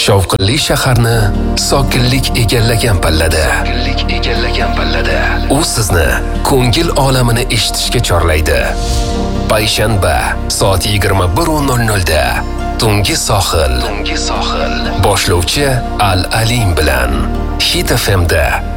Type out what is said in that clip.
Shovqinli shaharni sokinlik egallagan pallada. U sizni ko'ngil olamini eshitishga chorlaydi. Payshanba soat 21:00 da Tungi sohil. Boshlovchi Al Alim bilan Hit FM da